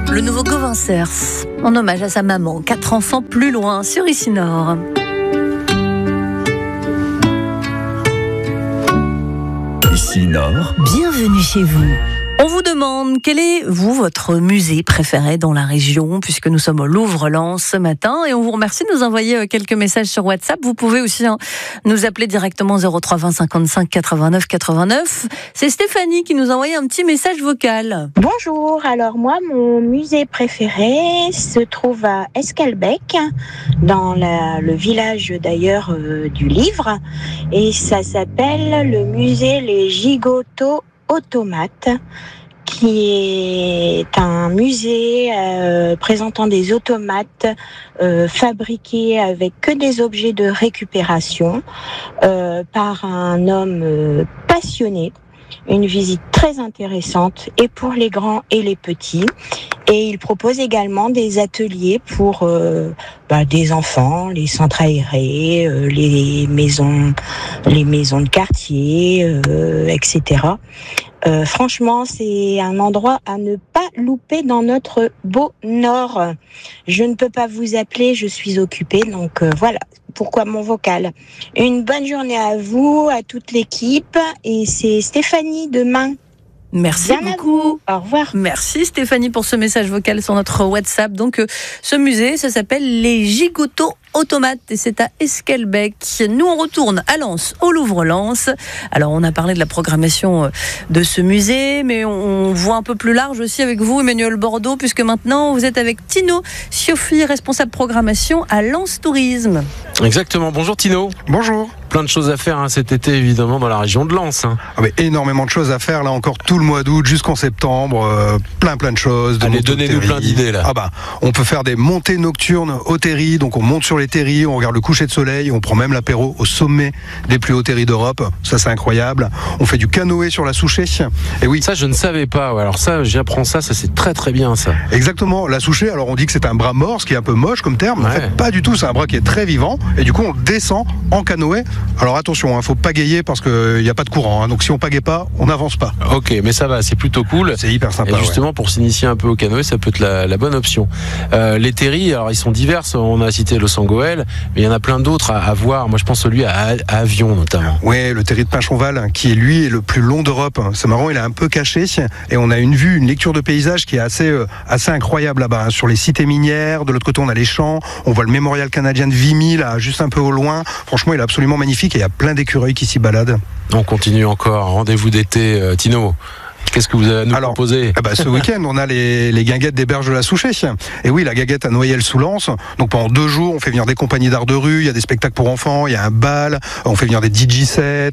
Le nouveau Gauvin Cerf, en hommage à sa maman, 4 enfants plus loin, sur Ici Nord. Ici Nord. Bienvenue chez vous. On vous demande quel est, votre musée préféré dans la région, puisque nous sommes au Louvre-Lens ce matin, et on vous remercie de nous envoyer quelques messages sur WhatsApp. Vous pouvez aussi nous appeler directement 03 20 55 89 89. C'est Stéphanie qui nous a envoyé un petit message vocal. Bonjour, alors moi, mon musée préféré se trouve à Esquelbec, dans le village d'ailleurs du livre, et ça s'appelle le musée Les Gigotos Automates, qui est un musée présentant des automates fabriqués avec que des objets de récupération par un homme passionné. Une visite très intéressante et pour les grands et les petits. Et il propose également des ateliers pour des enfants, les centres aérés, les maisons de quartier, etc. Franchement, c'est un endroit à ne pas louper dans notre beau Nord. Je ne peux pas vous appeler, je suis occupée, donc voilà. Pourquoi mon vocal. Une bonne journée à vous, à toute l'équipe, et c'est Stéphanie demain. Merci beaucoup. Au revoir. Merci Stéphanie pour ce message vocal sur notre WhatsApp. Donc ce musée, ça s'appelle les Gigotos Automates et c'est à Esquelbec. Nous on retourne à Lens, au Louvre-Lens. Alors on a parlé de la programmation de ce musée, mais on voit un peu plus large aussi avec vous, Emmanuel Bordeaux, puisque maintenant vous êtes avec Tino Sioffi, responsable programmation à Lens Tourisme. Exactement. Bonjour Tino. Bonjour. Plein de choses à faire cet été évidemment dans la région de Lens. Énormément de choses à faire là encore tout le mois d'août jusqu'en septembre, plein de choses. Allez, donnez-nous plein d'idées là. On peut faire des montées nocturnes au terri, donc on monte sur les terris, on regarde le coucher de soleil, on prend même l'apéro au sommet des plus hauts terris d'Europe, ça c'est incroyable. On fait du canoë sur la Souchet. Et oui. Ça je ne savais pas, alors ça j'apprends ça c'est très très bien ça. Exactement, la Souchet, alors on dit que c'est un bras mort, ce qui est un peu moche comme terme, en fait pas du tout, c'est un bras qui est très vivant et du coup on descend en canoë. Alors attention, faut pagayer parce qu'il n'y a pas de courant, donc si on pagaie pas, on n'avance pas. Ok, mais ça va, c'est plutôt cool. C'est hyper sympa. Et justement, pour s'initier un peu au canoë, ça peut être la bonne option. Les terris, alors ils sont diverses, on a cité le Sangoël, mais il y en a plein d'autres à voir. Moi je pense celui à Avion notamment. Oui, le terri de Pinchonval, qui lui est le plus long d'Europe. C'est marrant, il est un peu caché et on a une lecture de paysage qui est assez incroyable là-bas, sur les cités minières. De l'autre côté, on a les champs, on voit le mémorial canadien de Vimy, là, juste un peu au loin. Franchement, il est absolument magnifique et il y a plein d'écureuils qui s'y baladent. On continue encore, rendez-vous d'été, Tino. Qu'est-ce que vous avez à nous proposer ? Ce week-end, on a les guinguettes des berges de la Souchet. Et oui, la guinguette à Noyelles-sous-Lens. Donc pendant 2 jours, on fait venir des compagnies d'art de rue, il y a des spectacles pour enfants, il y a un bal, on fait venir des DJ sets.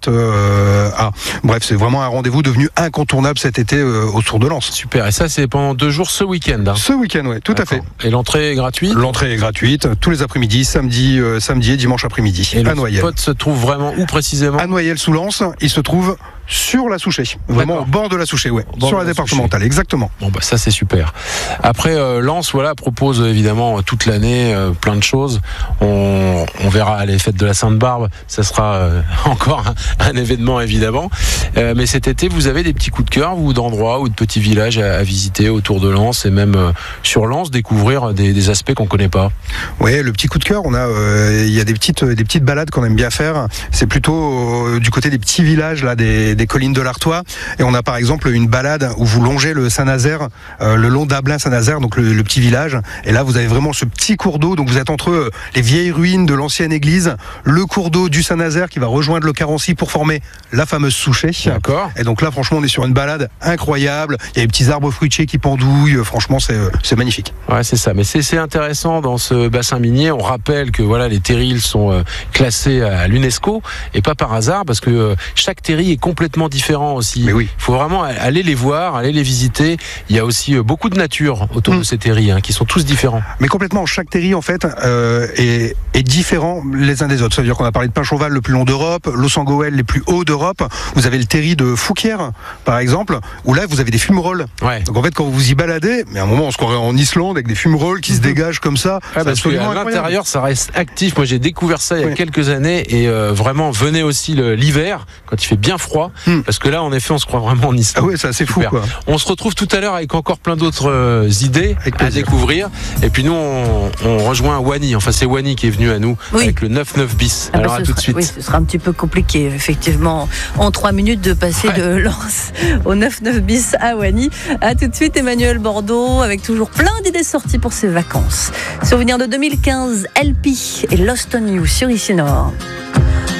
Bref, c'est vraiment un rendez-vous devenu incontournable cet été autour de Lens. Super, et ça c'est pendant 2 jours ce week-end. Ce week-end, oui, tout à fait. Et l'entrée est gratuite ? L'entrée est gratuite, tous les après-midi, samedi et dimanche après-midi. Et à le Noyelles. spot se trouve vraiment où précisément ? À Noyelles-sous-Lens, il se trouve sur la Souchet, vraiment au bord de la Souchet, sur la départementale, exactement. Bon ça c'est super. Après Lens, propose évidemment toute l'année plein de choses. On verra les fêtes de la Sainte-Barbe, ça sera encore un événement évidemment. Mais cet été, vous avez des petits coups de cœur, vous, d'endroits ou de petits villages à visiter autour de Lens et même sur Lens, découvrir des aspects qu'on connaît pas. Oui, le petit coup de cœur, il y a des petites balades qu'on aime bien faire. C'est plutôt du côté des petits villages là, des collines de l'Artois, et on a par exemple une balade où vous longez le Saint-Nazaire, le long d'Ablain-Saint-Nazaire, donc le petit village, et là vous avez vraiment ce petit cours d'eau, donc vous êtes entre les vieilles ruines de l'ancienne église, le cours d'eau du Saint-Nazaire qui va rejoindre le Carency pour former la fameuse Souchet. D'accord. Et donc là franchement on est sur une balade incroyable, il y a des petits arbres fruitiers qui pendouillent, franchement c'est magnifique. Ouais, c'est ça, mais c'est intéressant dans ce bassin minier. On rappelle que les terrils sont classés à l'UNESCO, et pas par hasard, parce que chaque terri est complètement différent aussi. Mais oui. Il faut vraiment aller les voir, aller les visiter. Il y a aussi beaucoup de nature autour de ces terris qui sont tous différents. Mais complètement, chaque terri en fait est différent les uns des autres. Ça veut dire qu'on a parlé de Pinchonval, le plus long d'Europe, Los Angoël, les plus hauts d'Europe. Vous avez le terri de Fouquières, par exemple, où là vous avez des fumerolles. Ouais. Donc en fait, quand vous vous y baladez, mais à un moment on se croirait en Islande avec des fumerolles qui se dégagent comme ça. Parce qu'à l'intérieur, ça reste actif. Moi, j'ai découvert ça il y a quelques années, et vraiment, venez aussi l'hiver, quand il fait bien froid. parce que là, en effet, on se croit vraiment en Islande. Ah ouais, c'est assez fou, quoi. On se retrouve tout à l'heure avec encore plein d'autres idées à découvrir. Et puis nous, on rejoint Wani. Enfin, c'est Wani qui est venu à nous avec le 9-9 bis. Alors à tout de suite. Oui, ce sera un petit peu compliqué, effectivement, en 3 minutes de passer de Lens au 9-9 bis à Wani. À tout de suite, Emmanuel Bordeaux, avec toujours plein d'idées sorties pour ses vacances. Souvenir de 2015, LP et Lost on You sur Ici Nord.